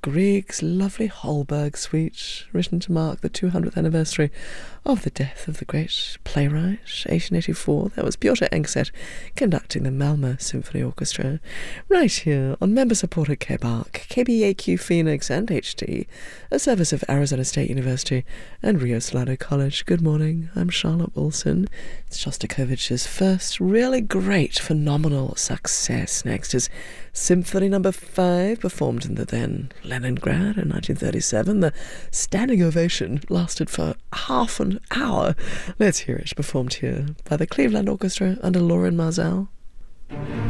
Grieg's lovely Holberg suite, written to mark the 200th anniversary of the death of the great playwright, 1884. That was Piotr Engset conducting the Malmö Symphony Orchestra, right here on member-supported KBARC, KBAQ Phoenix and HD, a service of Arizona State University and Rio Salado College. Good morning, I'm Charlotte Wilson. It's Shostakovich's first really great, phenomenal success. Next is Symphony No. 5, performed in the then Leningrad in 1937. The standing ovation lasted for half an hour. Let's hear it performed here by the Cleveland Orchestra under Lorin Maazel.